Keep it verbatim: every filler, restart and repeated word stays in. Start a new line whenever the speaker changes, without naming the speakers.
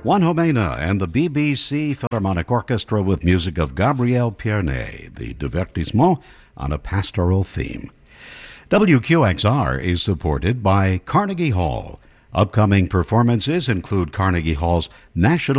Juan Jomena and the B B C Philharmonic Orchestra with music of Gabriel Pierné, the divertissement on a pastoral theme. W Q X R is supported by Carnegie Hall. Upcoming performances include Carnegie Hall's National